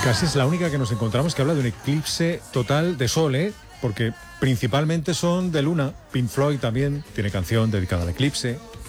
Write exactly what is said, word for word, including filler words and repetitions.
Casi es la única que nos encontramos que habla de un eclipse total de sol, ¿eh? Porque principalmente son de luna. Pink Floyd también tiene canción dedicada al eclipse.